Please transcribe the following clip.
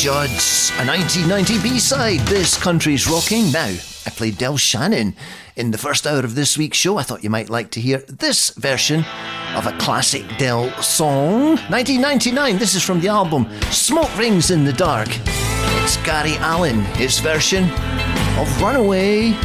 Judds, a 1990 B-side. This country's rocking. Now, I played Del Shannon in the first hour of this week's show. I thought you might like to hear this version of a classic Del song. 1999, this is from the album Smoke Rings in the Dark. It's Gary Allan, his version of Runaway.